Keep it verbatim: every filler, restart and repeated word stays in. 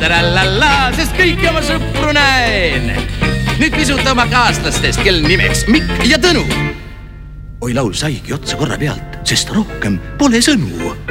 Trallalla, sest kõiki oma sõpru näen. Nüüd pisut oma kaaslastest, kel nimeks Mikk ja Tõnu. Oi, laul saigi otsa korra pealt, sest rohkem pole sõnu.